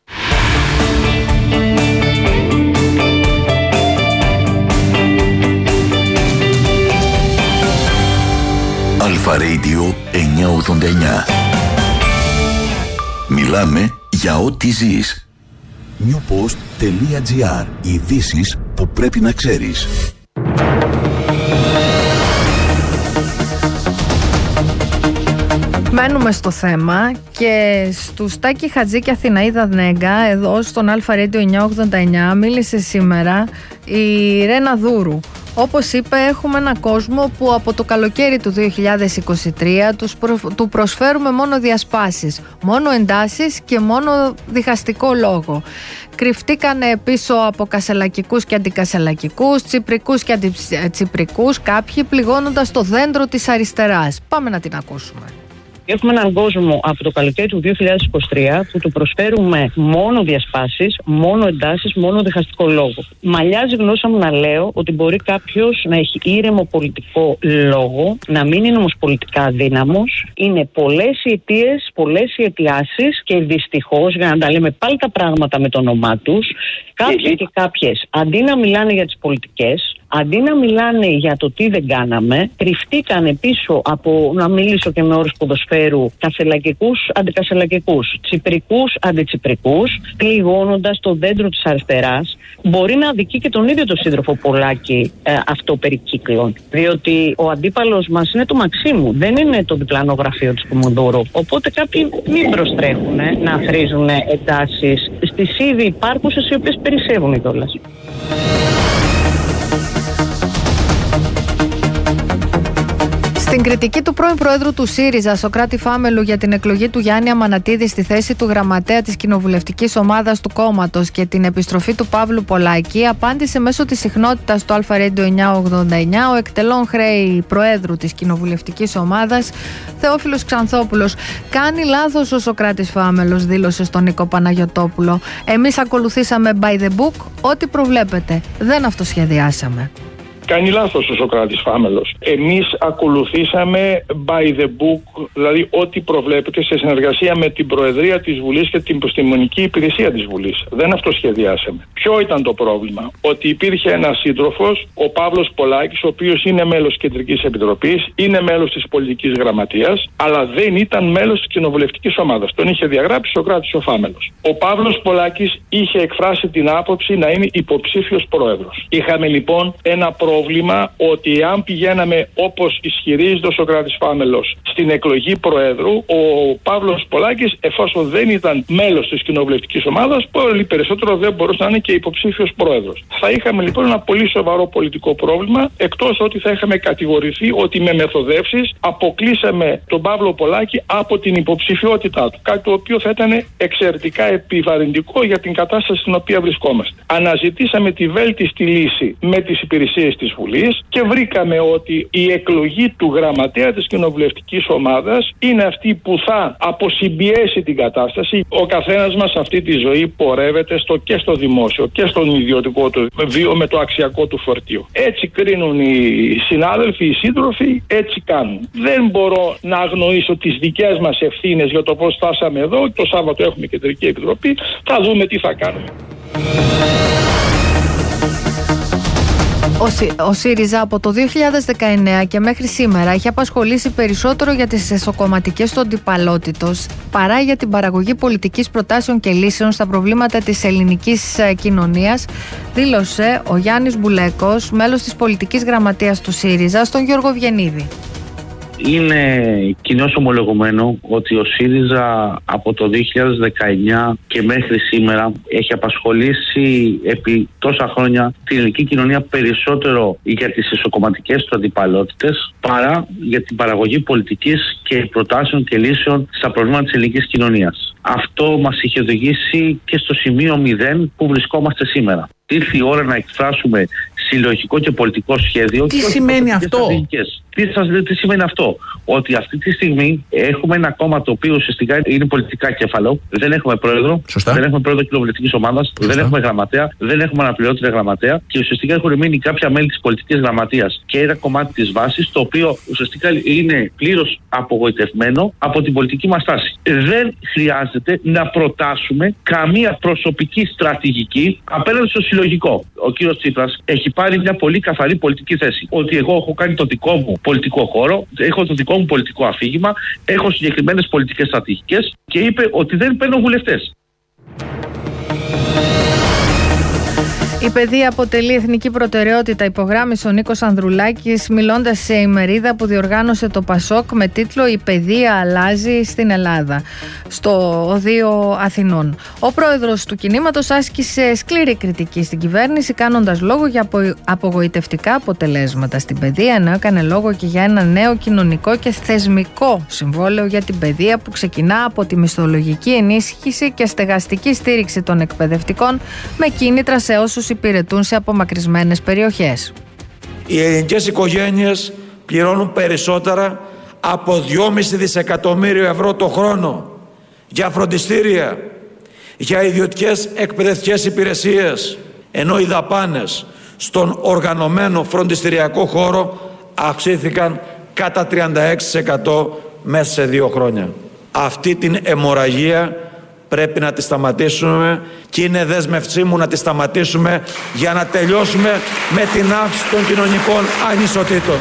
Αλφα Radio εννιακόσια ογδόντα εννιά. Μιλάμε για ό,τι ζεις. newpost.gr. Ειδήσεις που πρέπει να ξέρεις. Μένουμε στο θέμα και στου Τάκη Χατζή και Αθηναίδα Νέγκα, εδώ στον Αλφα Radio εννιακόσια ογδόντα εννιά, μίλησε σήμερα η Ρένα Δούρου. Όπως είπε, έχουμε έναν κόσμο που από το καλοκαίρι του δύο χιλιάδες είκοσι τρία τους προ... του προσφέρουμε μόνο διασπάσεις, μόνο εντάσεις και μόνο διχαστικό λόγο. Κρυφτήκανε πίσω από κασελακικούς και αντικασελακικούς, τσιπρικούς και αντιτσιπρικούς, κάποιοι πληγώνοντας το δέντρο της αριστεράς. Πάμε να την ακούσουμε. Έχουμε έναν κόσμο από το καλοκαίρι του δύο χιλιάδες είκοσι τρία που του προσφέρουμε μόνο διασπάσεις, μόνο εντάσεις, μόνο διχαστικό λόγο. Μαλλιάζει η γλώσσα μου να λέω ότι μπορεί κάποιος να έχει ήρεμο πολιτικό λόγο, να μην είναι όμως πολιτικά αδύναμος. Είναι πολλές οι αιτίες, πολλές οι αιτιάσεις και δυστυχώς, για να τα λέμε πάλι τα πράγματα με το όνομά τους, κάποιοι και κάποιες αντί να μιλάνε για τις πολιτικές, αντί να μιλάνε για το τι δεν κάναμε, κρυφτήκανε πίσω από, να μιλήσω και με όρους ποδοσφαίρου, κασελακικούς αντικασελακικούς, τσιπρικούς αντιτσιπρικούς, πληγώνοντας το δέντρο της αριστεράς. Μπορεί να αδικεί και τον ίδιο τον σύντροφο Πολάκη ε, αυτό περί κύκλων. Διότι ο αντίπαλος μας είναι το Μαξίμου, δεν είναι το διπλανό γραφείο της Κουμουνδούρου. Οπότε κάποιοι μην προστρέχουν ε, να χρήζουν εντάσεις στις ήδη υπάρχουσες, οι οποίες περισσεύουν κιόλας. Στην κριτική του πρώην Προέδρου του ΣΥΡΙΖΑ, Σωκράτη Φάμελου, για την εκλογή του Γιάννη Αμανατίδη στη θέση του γραμματέα της κοινοβουλευτικής ομάδας του κόμματος και την επιστροφή του Παύλου Πολάκη, απάντησε μέσω της συχνότητας του Αλφα Radio εννιακόσια ογδόντα εννιά ο εκτελών χρέη Προέδρου της κοινοβουλευτικής ομάδας, Θεόφιλος Ξανθόπουλος. Κάνει λάθος ο Σωκράτης Φάμελος, δήλωσε στον Νίκο Παναγιωτόπουλο. Εμείς ακολουθήσαμε by the book, ό,τι προβλέπετε. Δεν αυτοσχεδιάσαμε. Κάνει λάθος ο Σωκράτης Φάμελος. Εμείς ακολουθήσαμε by the book, δηλαδή ό,τι προβλέπεται, σε συνεργασία με την Προεδρία της Βουλής και την Επιστημονική Υπηρεσία της Βουλής. Δεν αυτοσχεδιάσαμε. Ποιο ήταν το πρόβλημα? Ότι υπήρχε ένας σύντροφος, ο Παύλος Πολάκης, ο οποίος είναι μέλος της Κεντρικής Επιτροπής, είναι μέλος της Πολιτικής Γραμματείας, αλλά δεν ήταν μέλος της Κοινοβουλευτικής Ομάδας. Τον είχε διαγράψει ο Σωκράτης ο Φάμελος. Ο Παύλος Πολάκης είχε εκφράσει την άποψη να είναι υποψήφιος πρόεδρος. Είχαμε λοιπόν ένα πρόβλημα. Πρόβλημα ότι αν πηγαίναμε όπως ισχυρίζεται ο Σωκράτης Φάμελος στην εκλογή Προέδρου, ο Παύλος Πολάκης, εφόσον δεν ήταν μέλος της κοινοβουλευτικής ομάδας, πολύ περισσότερο δεν μπορούσε να είναι και υποψήφιος Πρόεδρος. Θα είχαμε λοιπόν ένα πολύ σοβαρό πολιτικό πρόβλημα, εκτός ότι θα είχαμε κατηγορηθεί ότι με μεθοδεύσεις αποκλείσαμε τον Παύλο Πολάκη από την υποψηφιότητά του. Κάτι το οποίο θα ήταν εξαιρετικά επιβαρυντικό για την κατάσταση στην οποία βρισκόμαστε. Αναζητήσαμε τη βέλτιστη λύση με τις υπηρεσίες της Βουλής και βρήκαμε ότι η εκλογή του γραμματέα της κοινοβουλευτικής ομάδας είναι αυτή που θα αποσυμπιέσει την κατάσταση. Ο καθένας μας αυτή τη ζωή πορεύεται στο, και στο δημόσιο και στον ιδιωτικό του βίο με το αξιακό του φορτίο. Έτσι κρίνουν οι συνάδελφοι, οι σύντροφοι, έτσι κάνουν. Δεν μπορώ να αγνοήσω τις δικές μας ευθύνες για το πώς φτάσαμε εδώ. Το Σάββατο έχουμε Κεντρική Επιτροπή, θα δούμε τι θα κάνουμε. Ο, Σι, ο ΣΥΡΙΖΑ από το δύο χιλιάδες δεκαεννέα και μέχρι σήμερα έχει απασχολήσει περισσότερο για τις εσωκομματικές του αντιπαλότητος παρά για την παραγωγή πολιτικής προτάσεων και λύσεων στα προβλήματα της ελληνικής κοινωνίας, δήλωσε ο Γιάννης Μπουλέκος, μέλος της πολιτικής γραμματείας του ΣΥΡΙΖΑ, στον Γιώργο Βιενίδη. Είναι κοινώς ομολογουμένο ότι ο ΣΥΡΙΖΑ από το δύο χιλιάδες δεκαεννέα και μέχρι σήμερα έχει απασχολήσει επί τόσα χρόνια την ελληνική κοινωνία περισσότερο για τις εσωκομματικές του αντιπαλότητες παρά για την παραγωγή πολιτικής και προτάσεων και λύσεων στα προβλήματα της ελληνικής κοινωνίας. Αυτό μας είχε οδηγήσει και στο σημείο μηδέν που βρισκόμαστε σήμερα. Ήρθε η ώρα να εκφράσουμε συλλογικό και πολιτικό σχέδιο. Τι σημαίνει αυτό? Τι, σας, τι σημαίνει αυτό? Ότι αυτή τη στιγμή έχουμε ένα κόμμα το οποίο ουσιαστικά είναι πολιτικά κέφαλο. Δεν έχουμε πρόεδρο, Σωστά. δεν έχουμε πρόεδρο κοινοβουλευτικής ομάδας, δεν έχουμε γραμματέα, δεν έχουμε αναπληρώτρια γραμματέα και ουσιαστικά έχουν μείνει κάποια μέλη της πολιτικής γραμματείας και ένα κομμάτι της βάσης, το οποίο ουσιαστικά είναι πλήρως απογοητευμένο από την πολιτική μας τάση. Δεν χρειάζεται να προτάσουμε καμία προσωπική στρατηγική απέναντι στο συλλογικό. Ο κύριος Τσίπρας έχει πάρει μια πολύ καθαρή πολιτική θέση. Ότι εγώ έχω κάνει το δικό μου πολιτικό χώρο, έχω το δικό μου πολιτικό αφήγημα, έχω συγκεκριμένες πολιτικές στρατηγικές και είπε ότι δεν παίρνω βουλευτές. Η παιδεία αποτελεί εθνική προτεραιότητα, υπογράμμισε ο Νίκος Ανδρουλάκης μιλώντας σε ημερίδα που διοργάνωσε το Πασόκ με τίτλο «Η παιδεία αλλάζει στην Ελλάδα» στο Οδείο Αθηνών. Ο πρόεδρος του κινήματος άσκησε σκληρή κριτική στην κυβέρνηση, κάνοντας λόγο για απογοητευτικά αποτελέσματα στην παιδεία, ενώ έκανε λόγο και για ένα νέο κοινωνικό και θεσμικό συμβόλαιο για την παιδεία που ξεκινά από τη μισθολογική ενίσχυση και στεγαστική στήριξη των εκπαιδευτικών με κίνητρα σε όσους υπηρετούν σε απομακρυσμένες περιοχές. Οι ελληνικές οικογένειες πληρώνουν περισσότερα από δυόμισι δισεκατομμύριο ευρώ το χρόνο για φροντιστήρια, για ιδιωτικές εκπαιδευτικές υπηρεσίες, ενώ οι δαπάνες στον οργανωμένο φροντιστηριακό χώρο αυξήθηκαν κατά τριάντα έξι τοις εκατό μέσα σε δύο χρόνια. Αυτή την αιμορραγία πρέπει να τη σταματήσουμε και είναι δέσμευσή μου να τη σταματήσουμε για να τελειώσουμε με την αύξηση των κοινωνικών ανισοτήτων.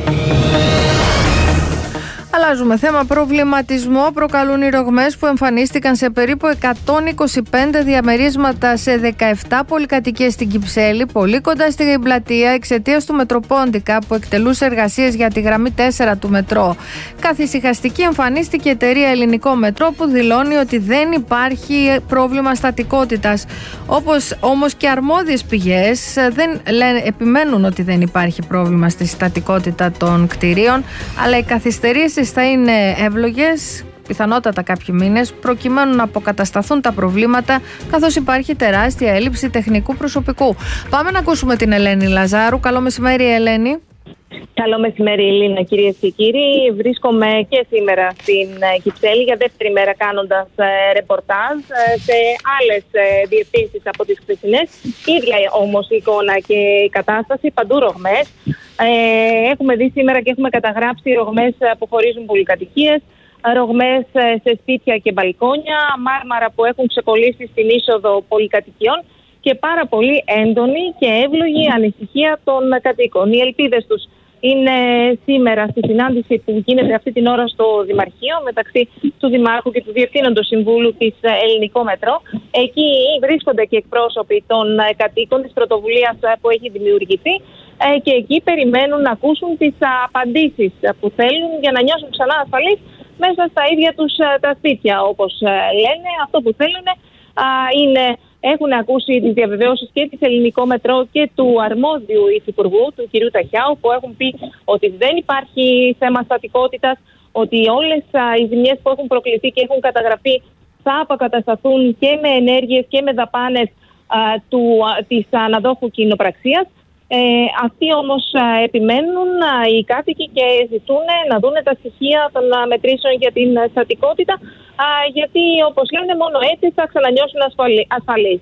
Αλλάζουμε θέμα. Προβληματισμό προκαλούν οι ρογμές που εμφανίστηκαν σε περίπου εκατόν είκοσι πέντε διαμερίσματα σε δεκαεπτά πολυκατοικίες στην Κυψέλη, πολύ κοντά στην πλατεία, εξαιτίας του Μετροπόντικα που εκτελούσε εργασίες για τη γραμμή τέσσερα του μετρό. Καθησυχαστική εμφανίστηκε η εταιρεία Ελληνικό Μετρό που δηλώνει ότι δεν υπάρχει πρόβλημα στατικότητας. Όπως όμως και αρμόδιες πηγές δεν λένε, επιμένουν ότι δεν υπάρχει πρόβλημα στη στατικότητα των κτηρίων, αλλά οι καθυστερήσεις θα είναι εύλογες, πιθανότατα κάποιοι μήνες, προκειμένου να αποκατασταθούν τα προβλήματα, καθώς υπάρχει τεράστια έλλειψη τεχνικού προσωπικού. Πάμε να ακούσουμε την Ελένη Λαζάρου. Καλό μεσημέρι, Ελένη. Καλό μεσημέρι, Ελίνα, κυρίες και κύριοι. Βρίσκομαι και σήμερα στην Κυψέλη για δεύτερη μέρα κάνοντας ε, ρεπορτάζ ε, σε άλλες ε, διευθύνσεις από τις χθεσινές. Ίδια όμως η εικόνα και η κατάσταση, παντού ρογμές. Ε, έχουμε δει σήμερα και έχουμε καταγράψει ρογμές που χωρίζουν πολυκατοικίες, ρογμές σε σπίτια και μπαλκόνια, μάρμαρα που έχουν ξεκολλήσει στην είσοδο πολυκατοικιών και πάρα πολύ έντονη και εύλογη ανησυχία των κατοίκων. Οι ελπίδες τους είναι σήμερα στη συνάντηση που γίνεται αυτή την ώρα στο Δημαρχείο μεταξύ του Δημάρχου και του Διευθύνοντος Συμβούλου της Ελληνικό Μετρό. Εκεί βρίσκονται και εκπρόσωποι των κατοίκων της πρωτοβουλίας που έχει δημιουργηθεί και εκεί περιμένουν να ακούσουν τις απαντήσεις που θέλουν για να νιώσουν ξανά ασφαλείς μέσα στα ίδια τους τα σπίτια. Όπως λένε, αυτό που θέλουν είναι... Έχουν ακούσει τις διαβεβαιώσεις και της Ελληνικό Μετρό και του αρμόδιου υφυπουργού, του κ. Ταχιάου, που έχουν πει ότι δεν υπάρχει θέμα στατικότητας, ότι όλες οι ζημιές που έχουν προκληθεί και έχουν καταγραφεί θα αποκατασταθούν και με ενέργειες και με δαπάνες α, του, α, της αναδόχου κοινοπραξίας. Ε, αυτοί όμως α, επιμένουν α, οι κάτοικοι και ζητούν να δουν τα στοιχεία των α, μετρήσεων για την α, στατικότητα, α, γιατί όπως λένε μόνο έτσι θα ξανανιώσουν ασφαλεί, ασφαλείς.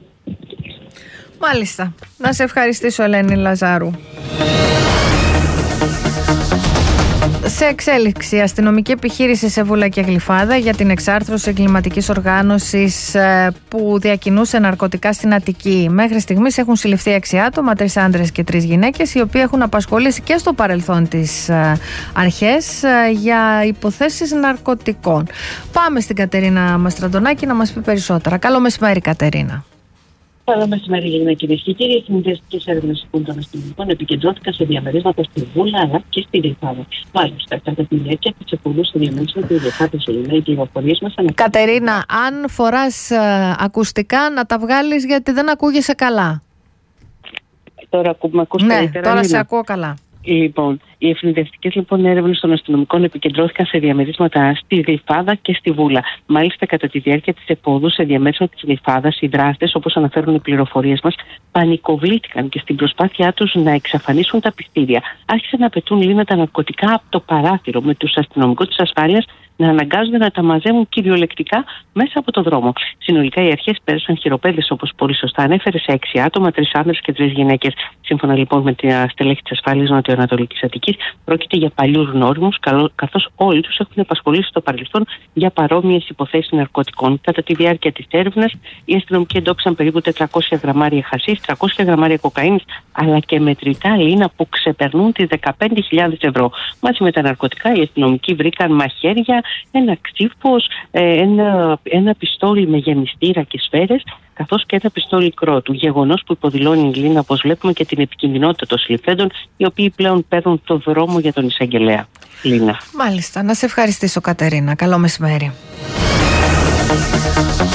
Μάλιστα. Να σε ευχαριστήσω, Ελένη Λαζάρου. Σε εξέλιξη, αστυνομική επιχείρηση σε Βούλα και Γλυφάδα για την εξάρθρωση εγκληματικής οργάνωσης που διακινούσε ναρκωτικά στην Αττική. Μέχρι στιγμής έχουν συλληφθεί έξι άτομα, τρεις άντρες και τρεις γυναίκες, οι οποίοι έχουν απασχολήσει και στο παρελθόν τις αρχές για υποθέσεις ναρκωτικών. Πάμε στην Κατερίνα Μαστραντονάκη να μας πει περισσότερα. Καλό μεσημέρι, Κατερίνα. Καλό μεσημέρι, Ελληνικά, κυρίες και κύριοι. Οι συνδυαστικές έρευνες των αστυνομικών επικεντρώθηκαν σε διαμερίσματα στη Βούλα αλλά και στη Γλυφάδα. Μάλιστα, κατά τη διάρκεια τη επολού στο διαμέρισμα του Γλυφάδα, Ελληνικά, οι πληροφορίες μας αναφέρουν. Κατερίνα, αν φοράς ε, ακουστικά, να τα βγάλεις γιατί δεν ακούγεσαι καλά. Τώρα ακούμε, ακούς ναι, καλύτερα. Τώρα είναι. σε ακούω καλά. Λοιπόν, οι ευνηδιαστικές λοιπόν έρευνες των αστυνομικών επικεντρώθηκαν σε διαμερίσματα στη Γλυφάδα και στη Βούλα. Μάλιστα, κατά τη διάρκεια της επόδου σε διαμέρισμα της Γλυφάδας, οι δράστες, όπως αναφέρουν οι πληροφορίες μας, πανικοβλήθηκαν και στην προσπάθειά τους να εξαφανίσουν τα πιστήρια. Άρχισαν να πετούν λίμματα ναρκωτικά από το παράθυρο, με τους αστυνομικούς της ασφάλειας να αναγκάζονται να τα μαζεύουν κυριολεκτικά μέσα από το δρόμο. Συνολικά, οι αρχές πέρασαν χειροπέδες, όπως πολύ σωστά ανέφερε, σε έξι άτομα, τρεις άνδρες και τρεις γυναίκες. Σύμφωνα λοιπόν με τα στελέχη της ασφάλειας Νοτιοανατολικής Αττικής, πρόκειται για παλιούς γνώριμους, καθώς όλοι τους έχουν απασχολήσει στο παρελθόν για παρόμοιες υποθέσεις ναρκωτικών. Κατά τη διάρκεια της έρευνας, οι αστυνομικοί εντόπισαν περίπου τετρακόσια γραμμάρια χασίς, τριακόσια γραμμάρια κοκαίνης, αλλά και μετρητά λίνα που ξεπερνούν τις δεκαπέντε χιλιάδες ευρώ. Μαζί με τα ναρκωτικά, οι αστυνομικοί βρήκαν μαχαίρια, ένα ξύφος, ένα, ένα πιστόλι με γεμιστήρα και σφαίρες, καθώς και ένα πιστόλι κρότου. Γεγονός που υποδηλώνει η Λίνα, όπως βλέπουμε, και την επικινδυνότητα των συλληφθέντων, οι οποίοι πλέον παίρνουν το δρόμο για τον εισαγγελέα. Λίνα. Μάλιστα. Να σε ευχαριστήσω, Κατερίνα. Καλό μεσημέρι.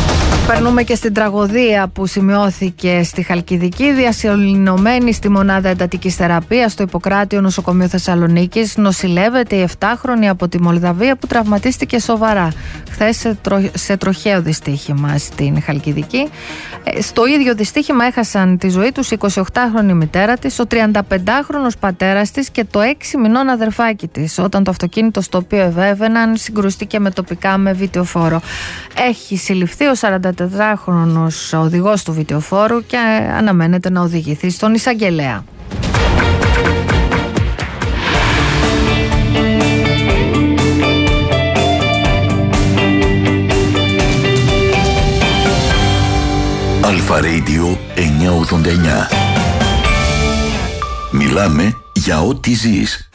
Περνούμε και στην τραγωδία που σημειώθηκε στη Χαλκιδική. Διασωληνωμένη στη μονάδα εντατικής θεραπείας στο Ιπποκράτιο Νοσοκομείο Θεσσαλονίκης νοσηλεύεται η επτάχρονη από τη Μολδαβία που τραυματίστηκε σοβαρά χθες σε, τρο... σε τροχαίο δυστύχημα στην Χαλκιδική. Στο ίδιο δυστύχημα έχασαν τη ζωή τους η εικοσιοκτάχρονη μητέρα της, ο τριανταπεντάχρονος πατέρας της και το έξι μηνών αδερφάκι της, όταν το αυτοκίνητο στο οποίο ευέβαιναν συγκρουστήκε με τοπικά με βιτεοφόρο. Έχει συλληφθεί ο σαραντατετράχρονος οδηγός του βιτεοφόρου και αναμένεται να οδηγηθεί στον εισαγγελέα. Αλφα Radio εννιακόσια ογδόντα εννιά. Μιλάμε για ό,τι ζεις.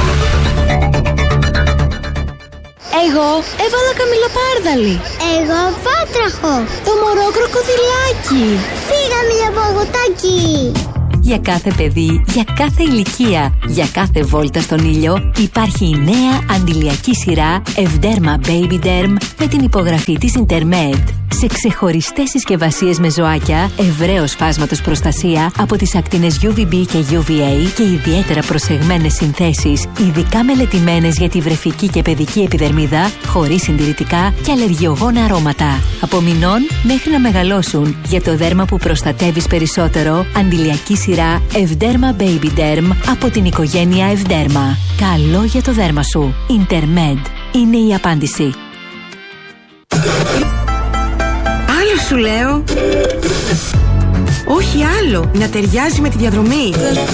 Εγώ έβαλα καμιλοπάρδαλη. Εγώ βάτραχο. Το μωρό κροκοδιλάκι. Φύγαμε για παγωτάκι. Για κάθε παιδί, για κάθε ηλικία, για κάθε βόλτα στον ήλιο υπάρχει η νέα αντιλιακή σειρά Evderma Baby Derm με την υπογραφή της Intermed. Σε ξεχωριστές συσκευασίες με ζωάκια, ευρέως φάσματος προστασία από τις ακτίνες γιου βι μπι και γιου βι έι και ιδιαίτερα προσεγμένες συνθέσεις, ειδικά μελετημένες για τη βρεφική και παιδική επιδερμίδα, χωρίς συντηρητικά και αλλεργιογόνα αρώματα. Από μηνών μέχρι να μεγαλώσουν, για το δέρμα που προστατεύεις περισσότερο, αντιλιακή σειρά Evderma Baby Derm από την οικογένεια Evderma. Καλό για το δέρμα σου. Intermed είναι η απάντηση. Άλλο σου λέω. Όχι άλλο. Να ταιριάζει με τη διαδρομή.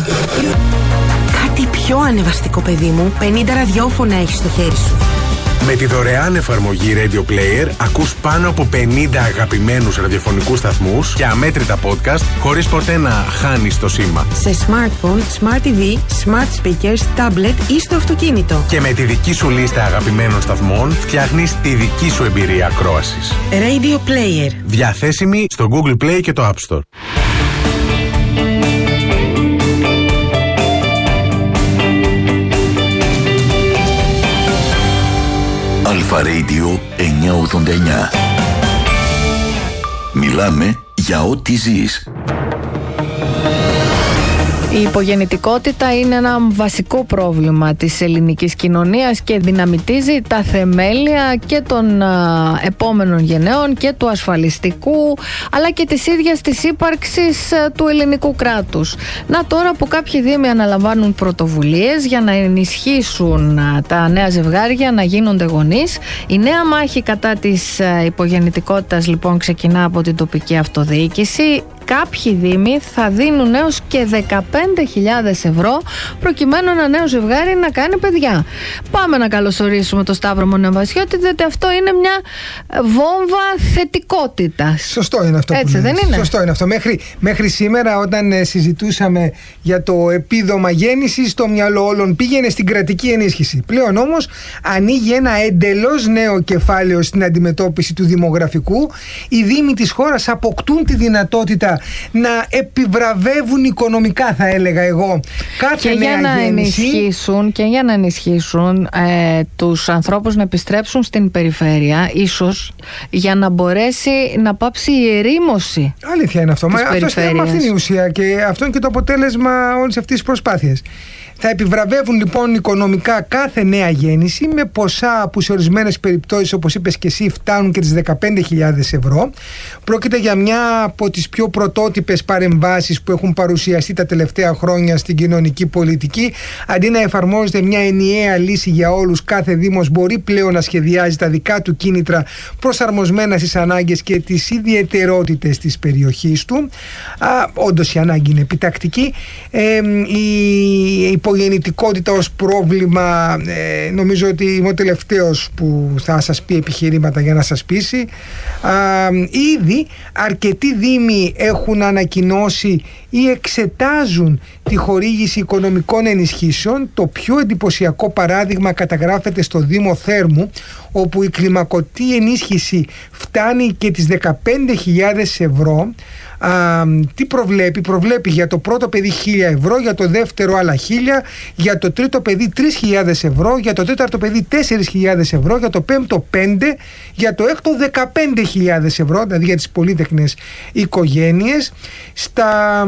Κάτι πιο ανεβαστικό, παιδί μου. πενήντα ραδιόφωνα έχεις στο χέρι σου. Με τη δωρεάν εφαρμογή Radio Player ακούς πάνω από πενήντα αγαπημένους ραδιοφωνικούς σταθμούς και αμέτρητα podcast χωρίς ποτέ να χάνεις το σήμα. Σε smartphone, smart τι βι, smart speakers, tablet ή στο αυτοκίνητο. Και με τη δική σου λίστα αγαπημένων σταθμών φτιάχνεις τη δική σου εμπειρία ακρόασης. Radio Player. Διαθέσιμη στο Google Play και το App Store. Αλφα Radio εννιακόσια ογδόντα εννιά. Μιλάμε για ό,τι ζεις. Η υπογεννητικότητα είναι ένα βασικό πρόβλημα της ελληνικής κοινωνίας και δυναμητίζει τα θεμέλια και των α, επόμενων γενναίων και του ασφαλιστικού αλλά και της ίδιας της ύπαρξης α, του ελληνικού κράτους. Να τώρα που κάποιοι δήμοι αναλαμβάνουν πρωτοβουλίες για να ενισχύσουν α, τα νέα ζευγάρια να γίνονται γονείς. Η νέα μάχη κατά της α, υπογεννητικότητας λοιπόν ξεκινά από την τοπική αυτοδιοίκηση. Κάποιοι δήμοι θα δίνουν έως και δεκαπέντε χιλιάδες ευρώ προκειμένου ένα νέο ζευγάρι να κάνει παιδιά. Πάμε να καλωσορίσουμε τον Σταύρο Μονεβασιώτη, διότι αυτό είναι μια βόμβα θετικότητας. Σωστό είναι αυτό. Έτσι που δεν είναι? Σωστό είναι αυτό. Μέχρι, μέχρι σήμερα όταν ε, συζητούσαμε για το επίδομα γέννησης, το μυαλό όλων πήγαινε στην κρατική ενίσχυση. Πλέον όμως ανοίγει ένα εντελώς νέο κεφάλαιο στην αντιμετώπιση του δημογραφικού. Οι δήμοι της χώρας αποκτούν τη δυνατότητα να επιβραβεύουν οικονομικά, θα έλεγα εγώ, κάθε και νέα για να γέννηση. ενισχύσουν, και για να ενισχύσουν ε, τους ανθρώπους να επιστρέψουν στην περιφέρεια, ίσως για να μπορέσει να πάψει η ερήμωση. Αλήθεια είναι αυτό. Μα αυτό είναι, αυτή είναι η ουσία και αυτό είναι και το αποτέλεσμα όλης αυτής της προσπάθειας. Θα επιβραβεύουν λοιπόν οικονομικά κάθε νέα γέννηση με ποσά που σε ορισμένες περιπτώσεις, όπως είπες και εσύ, φτάνουν και τις δεκαπέντε χιλιάδες ευρώ. Πρόκειται για μια από τις πιο πρωτότυπες παρεμβάσεις που έχουν παρουσιαστεί τα τελευταία χρόνια στην κοινωνική πολιτική. Αντί να εφαρμόζεται μια ενιαία λύση για όλους, κάθε δήμος μπορεί πλέον να σχεδιάζει τα δικά του κίνητρα προσαρμοσμένα στις ανάγκες και τις ιδιαιτερότητες της περιοχής του. Α, όντως η ανάγκη είναι επιτακτική. Ε, η υπογεννητικότητα ως πρόβλημα, ε, νομίζω ότι είμαι ο τελευταίος που θα σας πει επιχειρήματα για να σας πείσει. Α, ήδη αρκετοί δήμοι έχουν ανακοινώσει ή εξετάζουν τη χορήγηση οικονομικών ενισχύσεων. Το πιο εντυπωσιακό παράδειγμα καταγράφεται στο Δήμο Θέρμου, όπου η κλιμακωτή ενίσχυση φτάνει και τις δεκαπέντε χιλιάδες ευρώ. Α, τι προβλέπει? Προβλέπει για το πρώτο παιδί χίλια ευρώ, για το δεύτερο άλλα χίλια, για το τρίτο παιδί τρεις χιλιάδες ευρώ, για το τέταρτο παιδί τέσσερις χιλιάδες ευρώ, για το πέμπτο πέντε, για το έκτο δεκαπέντε χιλιάδες ευρώ, δηλαδή για τις πολύτεκνες οικογένειες. Στα...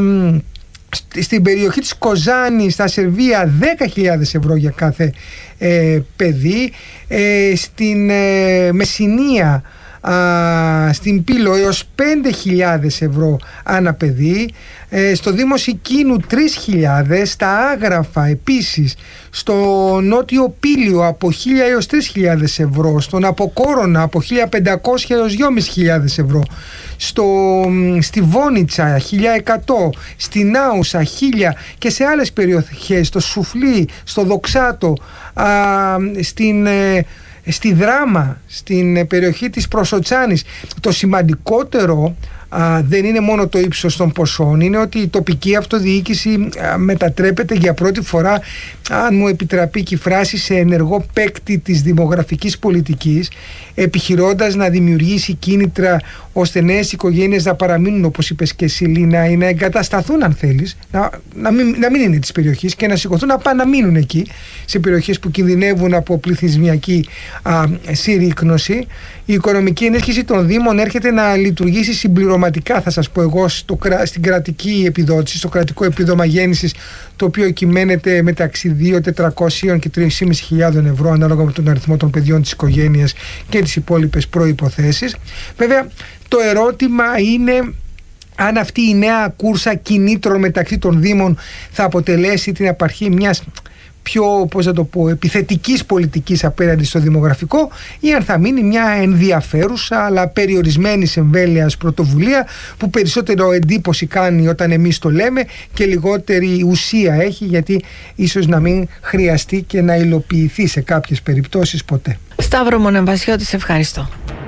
Στην περιοχή της Κοζάνης, στα Σερβία, δέκα χιλιάδες ευρώ για κάθε ε, παιδί. Ε, στην ε, Μεσσηνία, α, στην Πύλο, έως πέντε χιλιάδες ευρώ ανά παιδί. Ε, στο Δήμο Σικίνου τρεις χιλιάδες. Στα Άγραφα επίσης. Στο Νότιο Πύλιο από χίλια έως τρεις χιλιάδες ευρώ. Στον Αποκόρονα από χίλια πεντακόσια έως δυόμισι χιλιάδες ευρώ. Στο, στη Βόνιτσα χίλια εκατό, στην Άουσα χίλια και σε άλλες περιοχές, στο Σουφλί, στο Δοξάτο, α, στην, ε, στη Δράμα, στην περιοχή της Προσοτσάνης. Το σημαντικότερο α, δεν είναι μόνο το ύψος των ποσών, είναι ότι η τοπική αυτοδιοίκηση α, μετατρέπεται για πρώτη φορά, αν μου επιτραπεί και η φράση, σε ενεργό παίκτη της δημογραφικής πολιτικής, επιχειρώντας να δημιουργήσει κίνητρα ώστε νέες οικογένειες να παραμείνουν, όπως είπες και εσύ Λίνα, ή να εγκατασταθούν αν θέλεις, να, να, μην, να μην είναι της περιοχής και να σηκωθούν να πάνε να μείνουν εκεί, σε περιοχές που κινδυνεύουν από πληθυσμιακή α, συρρίκνωση. Η οικονομική ενίσχυση των Δήμων έρχεται να λειτουργήσει συμπληρωματικά, θα σας πω εγώ, στο, στην κρατική επιδότηση, στο κρατικό επίδομα γέννησης, το οποίο κυμαίνεται μεταξύ δύο χιλιάδες τετρακόσια και τρεις χιλιάδες πεντακόσια ευρώ ανάλογα με τον αριθμό των παιδιών της οικογένειας και τις υπόλοιπες προϋποθέσεις. Βέβαια, το ερώτημα είναι αν αυτή η νέα κούρσα κινήτρων μεταξύ των Δήμων θα αποτελέσει την απαρχή μιας πιο, πώς να το πω, επιθετικής πολιτικής απέναντι στο δημογραφικό, ή αν θα μείνει μια ενδιαφέρουσα αλλά περιορισμένης εμβέλειας πρωτοβουλία που περισσότερο εντύπωση κάνει όταν εμείς το λέμε και λιγότερη ουσία έχει, γιατί ίσως να μην χρειαστεί και να υλοποιηθεί σε κάποιες περιπτώσεις ποτέ. Σταύρο Μονεμβασιώτη, σε ευχαριστώ.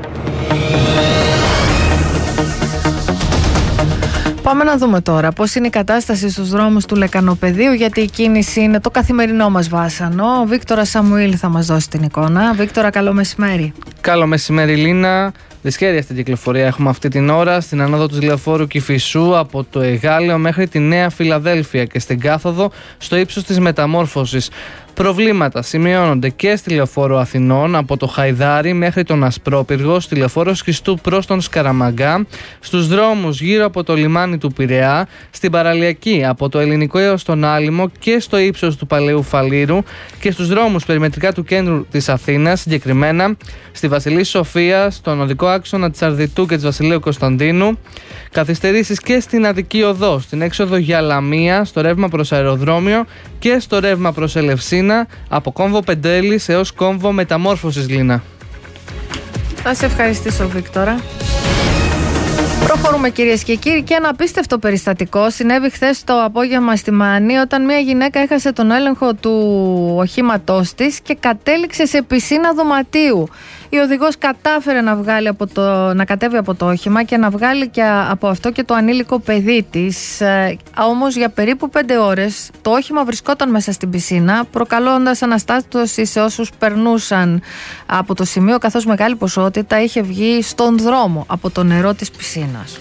Πάμε να δούμε τώρα πώς είναι η κατάσταση στους δρόμους του Λεκανοπεδίου, γιατί η κίνηση είναι το καθημερινό μας βάσανο. Ο Βίκτορας Σαμουήλ θα μας δώσει την εικόνα. Βίκτορα, καλό μεσημέρι. Καλό μεσημέρι, Λίνα. Δυσκέρια στην κυκλοφορία έχουμε αυτή την ώρα στην ανόδο του λεωφόρου Κηφισού από το Εγάλεο μέχρι τη Νέα Φιλαδέλφια και στην κάθοδο στο ύψος της Μεταμόρφωσης. Προβλήματα σημειώνονται και στη λεωφόρο Αθηνών από το Χαϊδάρι μέχρι τον Ασπρόπυργο, στη λεωφόρο Σχιστού προς τον Σκαραμαγκά, στους δρόμους γύρω από το λιμάνι του Πειραιά, στην παραλιακή από το Ελληνικό έως τον Άλυμο και στο ύψος του Παλαιού Φαλήρου και στους δρόμους περιμετρικά του κέντρου της Αθήνας, συγκεκριμένα στη Βασιλής Σοφία, στον οδικό άξονα της Αρδιτού και της Βασιλείου Κωνσταντίνου. Καθυστερήσεις και στην Αττική Οδό, στην έξοδο για Λαμία, στο ρεύμα προς αεροδρόμιο και στο ρεύμα προς Ελευσίνα, από κόμβο Πεντέλης έως κόμβο Μεταμόρφωσης, Λίνα. Θα σε ευχαριστήσω, Βίκτορα. Προχωρούμε, κυρίες και κύριοι, και ένα απίστευτο περιστατικό συνέβη χθες το απόγευμα στη Μάνη, όταν μια γυναίκα έχασε τον έλεγχο του οχήματός της και κατέληξε σε πισίνα δωματίου. Η οδηγός κατάφερε να, βγάλει από το, να κατέβει από το όχημα και να βγάλει και από αυτό και το ανήλικο παιδί της. Ε, όμως για περίπου πέντε ώρες το όχημα βρισκόταν μέσα στην πισίνα, προκαλώντας αναστάτωση σε όσους περνούσαν από το σημείο, καθώς μεγάλη ποσότητα είχε βγει στον δρόμο από το νερό της πισίνας.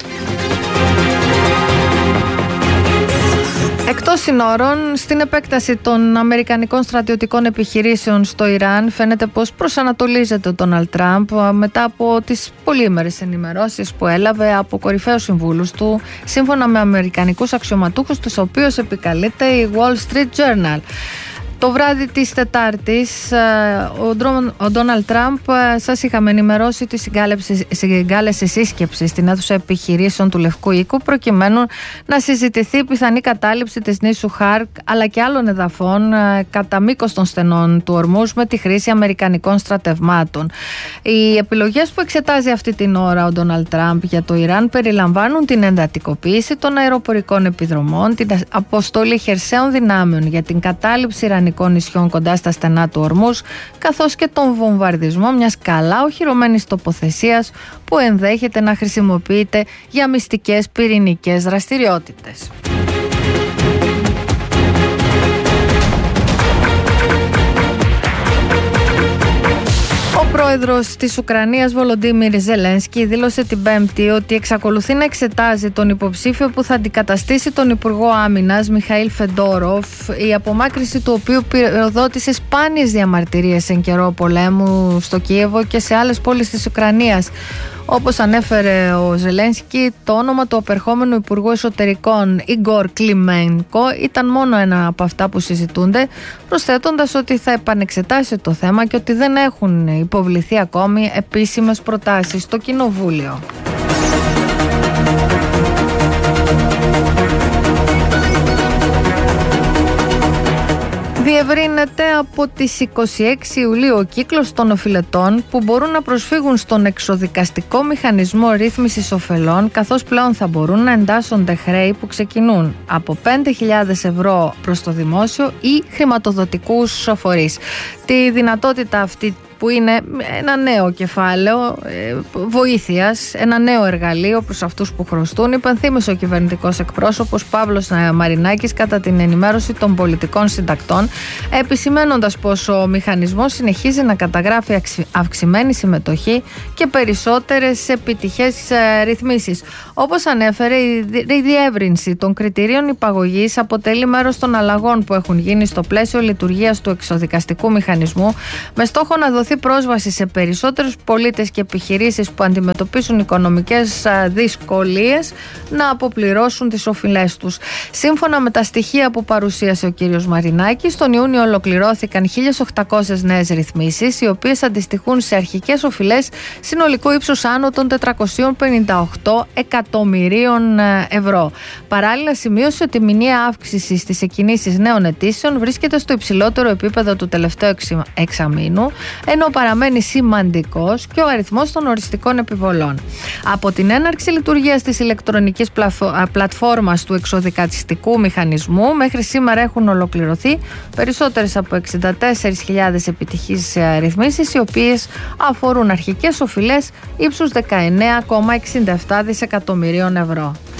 Εκτός συνόρων, στην επέκταση των αμερικανικών στρατιωτικών επιχειρήσεων στο Ιράν, φαίνεται πως προσανατολίζεται ο Ντόναλντ Τραμπ μετά από τις πολύμερες ενημερώσεις που έλαβε από κορυφαίους συμβούλους του, σύμφωνα με αμερικανικούς αξιωματούχους, τους οποίους επικαλείται η Wall Street Journal. Το βράδυ της Τετάρτης, ο Ντόναλντ Τραμπ, σας είχαμε ενημερώσει ότι συγκάλεσε σύσκεψη στην αίθουσα επιχειρήσεων του Λευκού Οίκου, προκειμένου να συζητηθεί η πιθανή κατάληψη της νήσου Χάρκ αλλά και άλλων εδαφών κατά μήκος των στενών του Ορμούζ με τη χρήση αμερικανικών στρατευμάτων. Οι επιλογές που εξετάζει αυτή την ώρα ο Ντόναλντ Τραμπ για το Ιράν περιλαμβάνουν την εντατικοποίηση των αεροπορικών επιδρομών, την αποστολή χερσαίων δυνάμεων για την κατάληψη ιρανικών Ιρανικών νησιών κοντά στα στενά του Ορμούζ, καθώς και τον βομβαρδισμό μιας καλά οχυρωμένης τοποθεσίας που ενδέχεται να χρησιμοποιείται για μυστικές πυρηνικές δραστηριότητες. Ο πρόεδρος της Ουκρανίας Βολοντίμιρ Ζελένσκι δήλωσε την Πέμπτη ότι εξακολουθεί να εξετάζει τον υποψήφιο που θα αντικαταστήσει τον Υπουργό Άμυνας Μιχαήλ Φεντόροφ, η απομάκρυνση του οποίου πυροδότησε σπάνιες διαμαρτυρίες εν καιρό πολέμου στο Κίεβο και σε άλλες πόλεις της Ουκρανίας. Όπως ανέφερε ο Ζελένσκι, το όνομα του απερχόμενου Υπουργού Εσωτερικών Ιγκόρ Κλιμένκο ήταν μόνο ένα από αυτά που συζητούνται, προσθέτοντας ότι θα επανεξετάσει το θέμα και ότι δεν έχουν υποβληθεί ακόμη επίσημες προτάσεις στο Κοινοβούλιο. Διευρύνεται από τις είκοσι έξι Ιουλίου ο κύκλος των οφειλετών που μπορούν να προσφύγουν στον εξοδικαστικό μηχανισμό ρύθμισης ωφελών, καθώς πλέον θα μπορούν να εντάσσονται χρέη που ξεκινούν από πέντε χιλιάδες ευρώ προς το δημόσιο ή χρηματοδοτικούς φορείς. Τη δυνατότητα αυτή, που είναι ένα νέο κεφάλαιο ε, βοήθειας, ένα νέο εργαλείο προς αυτούς που χρωστούν, υπενθύμισε ο κυβερνητικός εκπρόσωπος Παύλος Μαρινάκης κατά την ενημέρωση των πολιτικών συντακτών, επισημένοντας πως ο μηχανισμός συνεχίζει να καταγράφει αυξημένη συμμετοχή και περισσότερες επιτυχές ε, ρυθμίσεις. Όπως ανέφερε, η διεύρυνση των κριτηρίων υπαγωγής αποτελεί μέρος των αλλαγών που έχουν γίνει στο πλαίσιο λειτουργίας του εξοδικαστικού μηχανισμού, με στόχο να δοθεί πρόσβαση σε περισσότερους πολίτες και επιχειρήσεις που αντιμετωπίσουν οικονομικές δυσκολίες να αποπληρώσουν τις οφειλές τους. Σύμφωνα με τα στοιχεία που παρουσίασε ο κύριος Μαρινάκης, τον Ιούνιο ολοκληρώθηκαν χίλιες οκτακόσιες νέες ρυθμίσεις, οι οποίες αντιστοιχούν σε αρχικές οφειλές συνολικού ύψους άνω των τετρακόσιων πενήντα οκτώ εκατομμυρίων ευρώ. Παράλληλα, σημείωσε ότι η μηνιαία αύξηση στις εκκινήσεις νέων αιτήσεων βρίσκεται στο υψηλότερο επίπεδο του τελευταίου εξαμήνου, ενώ παραμένει σημαντικός και ο αριθμός των οριστικών επιβολών. Από την έναρξη λειτουργίας της ηλεκτρονικής πλατφόρμας του εξοδικαστικού μηχανισμού μέχρι σήμερα έχουν ολοκληρωθεί περισσότερες από εξήντα τέσσερις χιλιάδες επιτυχείς ρυθμίσεις, οι οποίες αφορούν αρχικές οφειλές ύψους δεκαεννέα κόμμα εξήντα επτά δισεκατομμυρίων ευρώ.